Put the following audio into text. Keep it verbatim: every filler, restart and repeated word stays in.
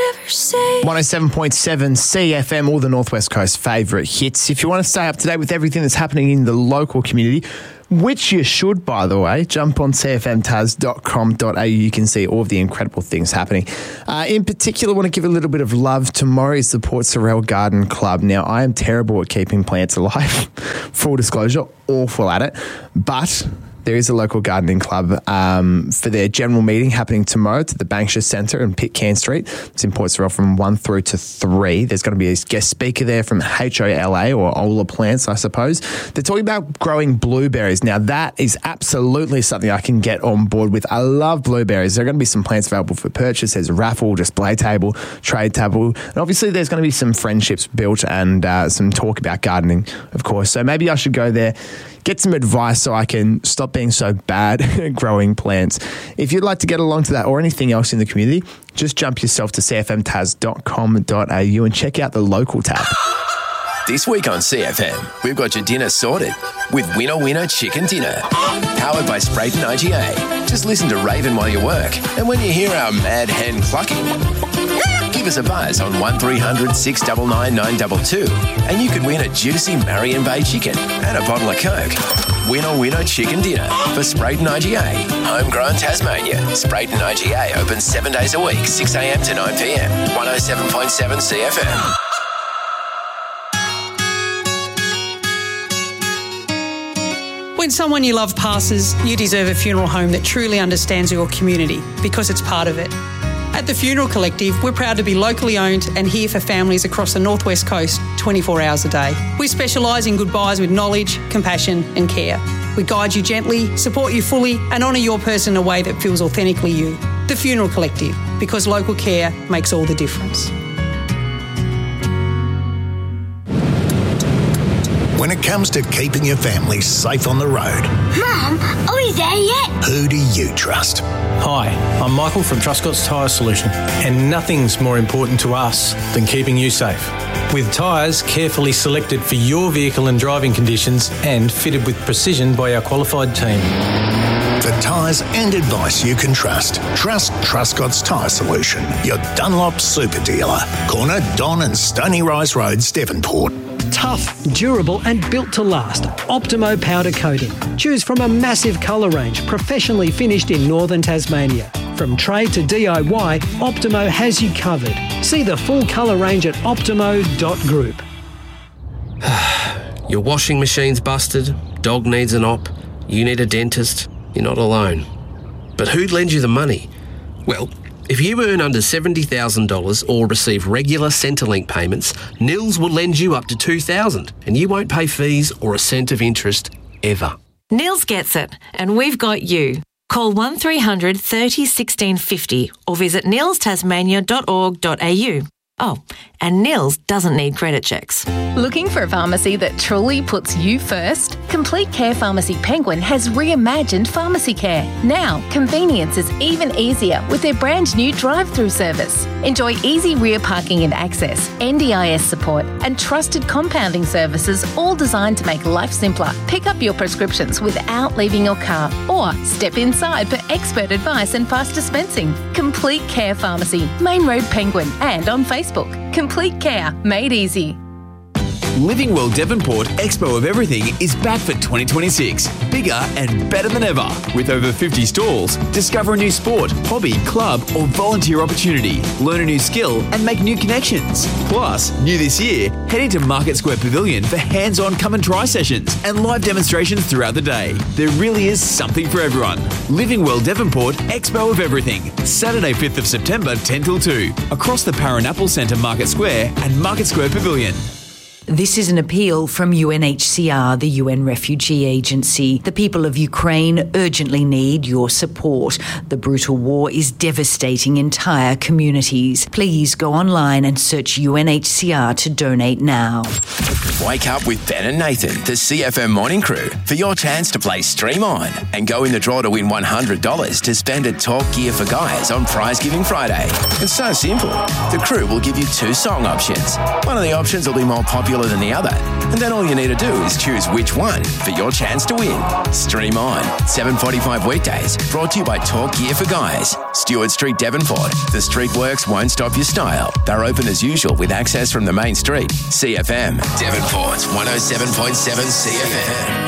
ever say? one oh seven point seven C F M, all the Northwest Coast favourite hits. If you want to stay up to date with everything that's happening in the local community, which you should, by the way, jump on c f m tas dot com dot a u. You can see all of the incredible things happening. Uh, in particular, I want to give a little bit of love. Tomorrow is the Port Sorell Garden Club. Now, I am terrible at keeping plants alive. Full disclosure, awful at it. But there is a local gardening club um, for their general meeting happening tomorrow to the Banksia Centre in Pitcairn Street. It's in Port Sorell from one through to three. There's going to be a guest speaker there from H O L A or Ola Plants, I suppose. They're talking about growing blueberries. Now, that is absolutely something I can get on board with. I love blueberries. There are going to be some plants available for purchase. There's a raffle, display table, trade table. And obviously, there's going to be some friendships built and uh, some talk about gardening, of course. So maybe I should go there, get some advice so I can stop being so bad at growing plants. If you'd like to get along to that or anything else in the community, just jump yourself to c f m tas dot com dot a u and check out the local tab. This week on C F M, we've got your dinner sorted with Winner Winner Chicken Dinner. Powered by Sprayton I G A. Just listen to Raven while you work. And when you hear our mad hen clucking, give us a buzz on one three hundred six nine nine nine two two and you could win a juicy Marion Bay chicken and a bottle of Coke. Winner Winner Chicken Dinner for Sprayton I G A. Homegrown Tasmania. Sprayton I G A opens seven days a week, six a m to nine p m. one oh seven point seven C F M. When someone you love passes, you deserve a funeral home that truly understands your community because it's part of it. At the Funeral Collective, we're proud to be locally owned and here for families across the Northwest Coast twenty-four hours a day. We specialise in goodbyes with knowledge, compassion and care. We guide you gently, support you fully and honour your person in a way that feels authentically you. The Funeral Collective, because local care makes all the difference. When it comes to keeping your family safe on the road, Mum, are we there yet? who do you trust? Hi, I'm Michael from Truscott's Tyre Solution, and nothing's more important to us than keeping you safe. With tyres carefully selected for your vehicle and driving conditions and fitted with precision by our qualified team. For tyres and advice you can trust, trust Truscott's Tyre Solution, your Dunlop super dealer. Corner Don and Stony Rise Roads, Devonport. Tough, durable and built to last. Optimo powder coating. Choose from a massive colour range professionally finished in northern Tasmania. From trade to D I Y, Optimo has you covered. See the full colour range at optimo dot group. Your washing machine's busted, dog needs an op, you need a dentist. You're not alone. But who'd lend you the money? Well, if you earn under seventy thousand dollars or receive regular Centrelink payments, Nils will lend you up to two thousand dollars and you won't pay fees or a cent of interest ever. Nils gets it, and we've got you. Call one three hundred thirty sixteen fifty or visit nils tasmania dot org dot a u. Oh, and Nils doesn't need credit checks. Looking for a pharmacy that truly puts you first? Complete Care Pharmacy Penguin has reimagined pharmacy care. Now, convenience is even easier with their brand new drive-through service. Enjoy easy rear parking and access, N D I S support, and trusted compounding services, all designed to make life simpler. Pick up your prescriptions without leaving your car, or step inside for expert advice and fast dispensing. Complete Care Pharmacy, Main Road Penguin, and on Facebook. Complete Care, made easy. Living Well Devonport Expo of Everything is back for twenty twenty-six. Bigger and better than ever. With over fifty stalls, discover a new sport, hobby, club or volunteer opportunity. Learn a new skill and make new connections. Plus, new this year, head into Market Square Pavilion for hands-on come and try sessions and live demonstrations throughout the day. There really is something for everyone. Living Well Devonport Expo of Everything. Saturday fifth of September, ten till two. Across the Paranapple Centre Market Square and Market Square Pavilion. This is an appeal from U N H C R, the U N Refugee Agency. The people of Ukraine urgently need your support. The brutal war is devastating entire communities. Please go online and search U N H C R to donate now. Wake up with Ben and Nathan, the C F M Morning Crew, for your chance to play Stream On and go in the draw to win one hundred dollars to spend at Talk Gear for Guys on Prize Giving Friday. It's so simple. The crew will give you two song options. One of the options will be more popular cooler than the other. And then all you need to do is choose which one for your chance to win. Stream on. seven forty-five weekdays. Brought to you by Talk Gear for Guys. Stewart Street, Devonport. The Street Works won't stop your style. They're open as usual with access from the main street. C F M. Devonport's one oh seven point seven C F M.